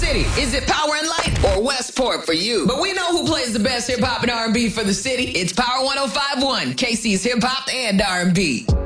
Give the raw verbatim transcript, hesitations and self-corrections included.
city. Is it Power and Light or Westport for you? But we know who plays the best hip hop and R and B for the city. It's Power one oh five point one, K C's Hip Hop and R and B.